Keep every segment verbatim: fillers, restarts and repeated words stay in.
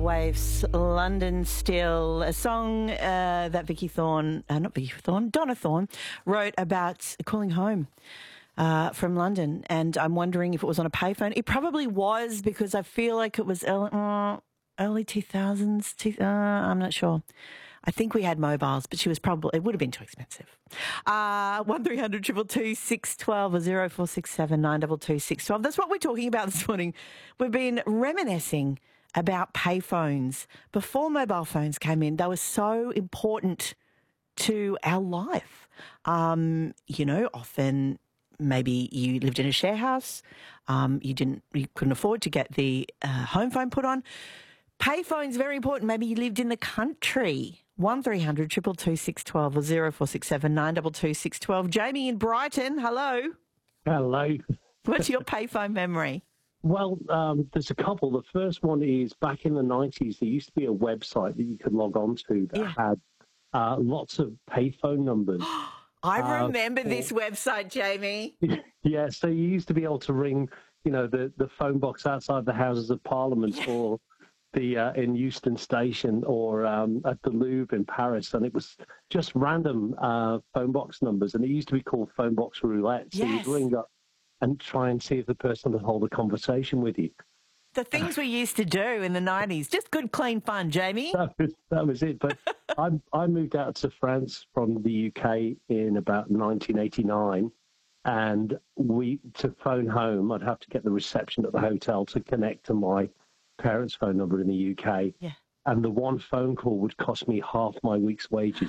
Waves, London Still, a song uh, that Vicky Thorne, uh, not Vicky Thorne, Donna Thorne, wrote about calling home uh, from London. And I'm wondering if it was on a payphone. It probably was, because I feel like it was early, uh, early two thousands. Two, uh, I'm not sure. I think we had mobiles, but she was probably, it would have been too expensive. Uh, one three hundred two two two six one two or zero four six seven nine two two six one two. That's what we're talking about this morning. We've been reminiscing about payphones. Before mobile phones came in, they were so important to our life. Um, you know, often maybe you lived in a share house, um, you didn't, you couldn't afford to get the uh, home phone put on. Payphone's very important. Maybe you lived in the country. one three hundred two two two six one two or zero four six seven nine two two six one two. Jamie in Brighton, hello. Hello. What's your payphone memory? Well, um, there's a couple. The first one is back in the nineties, there used to be a website that you could log on to that yeah. had uh, lots of payphone numbers. I remember uh, for, this website, Jamie. Yeah, so you used to be able to ring, you know, the, the phone box outside the Houses of Parliament yeah. or the uh, in Euston Station or um, at the Louvre in Paris, and it was just random uh, phone box numbers, and it used to be called phone box roulette. So yes. you'd ring up and try and see if the person would hold a conversation with you. The things we used to do in the nineties, just good, clean fun, Jamie. That was, that was it. But I, I moved out to France from the U K in about nineteen eighty-nine, and we to phone home, I'd have to get the reception at the hotel to connect to my parents' phone number in the U K. Yeah. And the one phone call would cost me half my week's wages.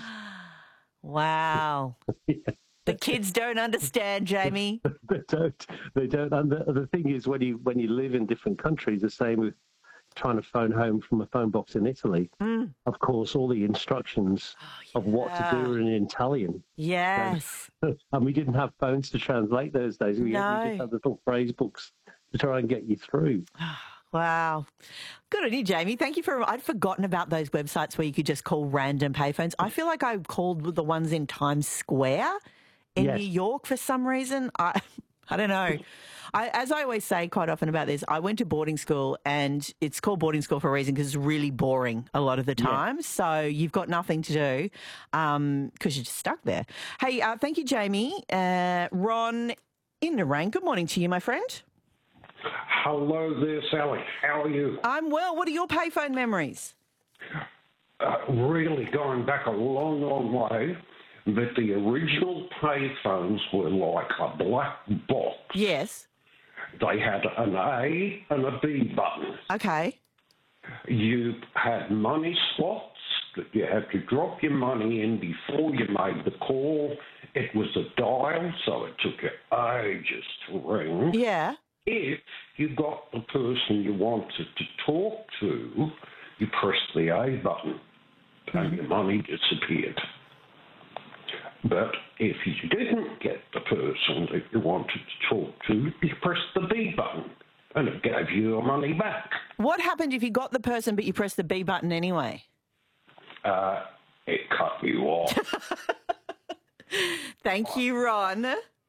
Wow. Yeah. The kids don't understand, Jamie. They don't. They don't. And the, the thing is, when you when you live in different countries, the same with trying to phone home from a phone box in Italy. Mm. Of course, all the instructions oh, yeah. of what to do are in Italian. Yes. So, and we didn't have phones to translate those days. We, no. we just had little phrase books to try and get you through. Wow. Good on you, Jamie. Thank you for... I'd forgotten about those websites where you could just call random payphones. I feel like I called the ones in Times Square in yes. New York for some reason. I I don't know. I, as I always say quite often about this, I went to boarding school, and it's called boarding school for a reason because it's really boring a lot of the time. Yeah. So you've got nothing to do because um, you're just stuck there. Hey, uh, thank you, Jamie. Uh, Ron in Nerang, good morning to you, my friend. Hello there, Sally. How are you? I'm well. What are your payphone memories? Uh, really going back a long, long way. That the original payphones were like a black box. Yes. They had an A and a B button. Okay. You had money slots that you had to drop your money in before you made the call. It was a dial, so it took you ages to ring. Yeah. If you got the person you wanted to talk to, you pressed the A button and mm-hmm. your money disappeared. But if you didn't get the person that you wanted to talk to, you pressed the B button and it gave you your money back. What happened if you got the person but you pressed the B button anyway? Uh, it cut you off. Thank you, Ron.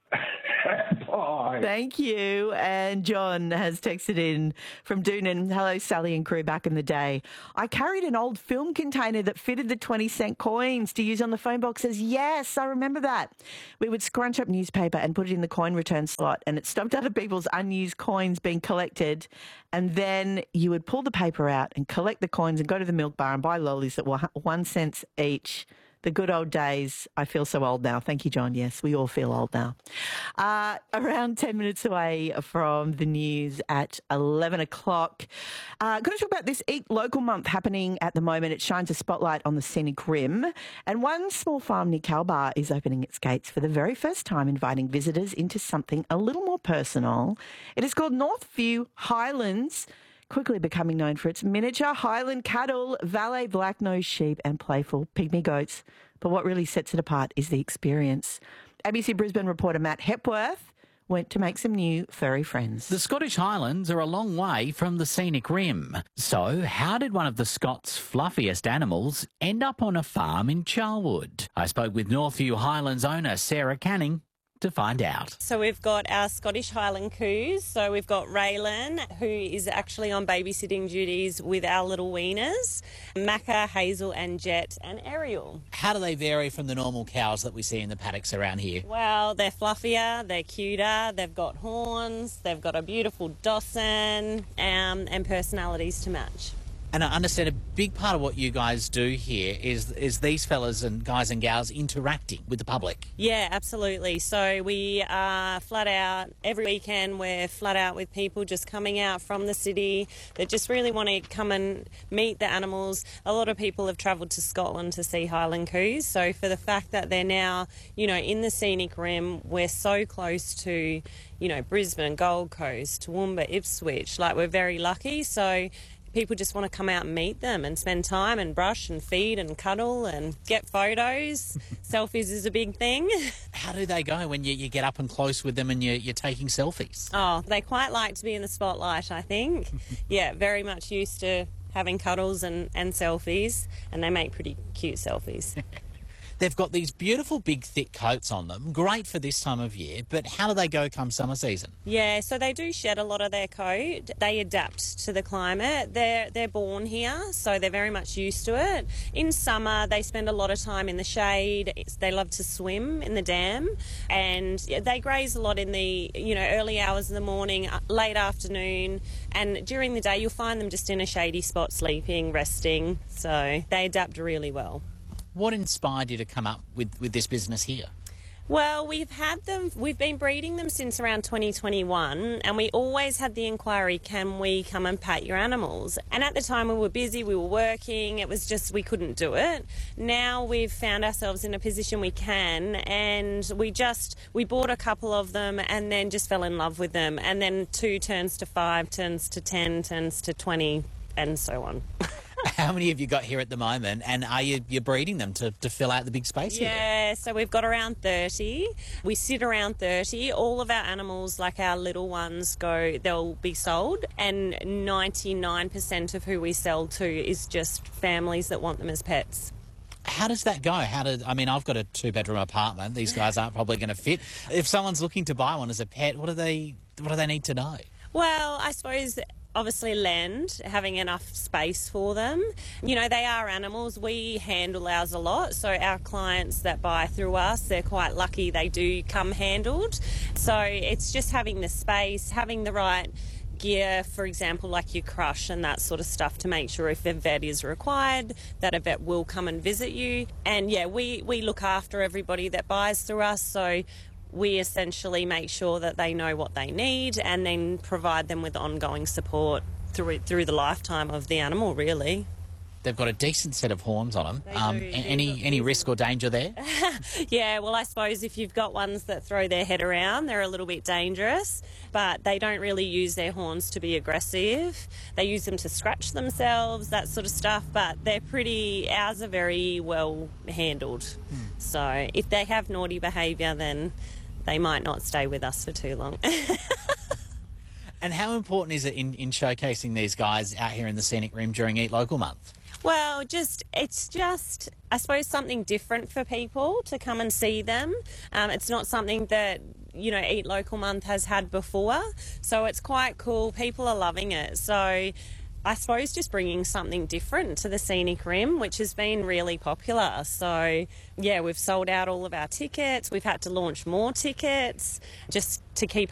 Bye. Thank you. And John has texted in from Doonan. Hello, Sally and crew, back in the day. I carried an old film container that fitted the twenty cent coins to use on the phone boxes. Yes, I remember that. We would scrunch up newspaper and put it in the coin return slot, and it stopped other people's unused coins being collected. And then you would pull the paper out and collect the coins and go to the milk bar and buy lollies that were one cent each. The good old days. I feel so old now. Thank you, John. Yes, we all feel old now. Uh, around ten minutes away from the news at eleven o'clock. Uh, going to talk about this Eat Local Month happening at the moment. It shines a spotlight on the scenic rim. And one small farm near Kalbar is opening its gates for the very first time, inviting visitors into something a little more personal. It is called Northview Highlands, quickly becoming known for its miniature Highland cattle, valet black-nosed sheep and playful pygmy goats. But what really sets it apart is the experience. A B C Brisbane reporter Matt Hepworth went to make some new furry friends. The Scottish Highlands are a long way from the scenic rim. So how did one of the Scots' fluffiest animals end up on a farm in Charlwood? I spoke with Northview Highlands owner Sarah Canning. to find out. So we've got our Scottish Highland coos. So we've got Raylan, who is actually on babysitting duties with our little weaners, Macca, Hazel and Jet and Ariel. How do they vary from the normal cows that we see in the paddocks around here? Well, they're fluffier, they're cuter, they've got horns, they've got a beautiful Dawson, um, and personalities to match. And I understand a big part of what you guys do here is is these fellas and guys and gals interacting with the public. Yeah, absolutely. So we are flat out, every weekend we're flat out with people just coming out from the city that just really want to come and meet the animals. A lot of people have travelled to Scotland to see Highland coos. So for the fact that they're now, you know, in the scenic rim, we're so close to, you know, Brisbane, Gold Coast, Toowoomba, Ipswich. Like, we're very lucky. So people just want to come out and meet them and spend time and brush and feed and cuddle and get photos. Selfies is a big thing. How do they go when you, you get up and close with them and you, you're taking selfies? Oh, they quite like to be in the spotlight, I think. Yeah, very much used to having cuddles and, and selfies, and they make pretty cute selfies. They've got these beautiful big thick coats on them, great for this time of year, but how do they go come summer season? Yeah, so they do shed a lot of their coat. They adapt to the climate. They're, they're born here, so they're very much used to it. In summer, they spend a lot of time in the shade. They love to swim in the dam, and they graze a lot in the, you know, early hours of the morning, late afternoon, and during the day you'll find them just in a shady spot sleeping, resting, so they adapt really well. What inspired you to come up with, with this business here? Well, we've had them, we've been breeding them since around twenty twenty-one, and we always had the inquiry, can we come and pat your animals? And at the time we were busy, we were working, it was just, we couldn't do it. Now we've found ourselves in a position we can, and we just, we bought a couple of them and then just fell in love with them. And then two turns to five, turns to ten, turns to twenty, and so on. How many have you got here at the moment, and are you you're breeding them to, to fill out the big space here? Yeah, so we've got around thirty. We sit around thirty. All of our animals, like our little ones, go, they'll be sold, and ninety-nine percent of who we sell to is just families that want them as pets. How does that go? How did I mean, I've got a two-bedroom apartment. These guys aren't probably going to fit. If someone's looking to buy one as a pet, what do they what do they need to know? Well, I suppose obviously land, having enough space for them. You know, they are animals. We handle ours a lot. So our clients that buy through us, they're quite lucky they do come handled. So it's just having the space, having the right gear, for example, like your crush and that sort of stuff, to make sure if a vet is required, that a vet will come and visit you. And yeah, we, we look after everybody that buys through us. So we essentially make sure that they know what they need and then provide them with ongoing support through through the lifetime of the animal, really. They've got a decent set of horns on them. They Um, do. any any risk or danger there? Yeah, well, I suppose if you've got ones that throw their head around, they're a little bit dangerous, but they don't really use their horns to be aggressive. They use them to scratch themselves, that sort of stuff, but they're pretty, ours are very well handled. Hmm. So if they have naughty behaviour, then they might not stay with us for too long. And how important is it in, in showcasing these guys out here in the Scenic Rim during Eat Local Month? Well, just it's just, I suppose, something different for people to come and see them. Um, it's not something that, you know, Eat Local Month has had before, so it's quite cool. People are loving it. So I suppose just bringing something different to the Scenic Rim, which has been really popular. So, yeah, we've sold out all of our tickets. We've had to launch more tickets just to keep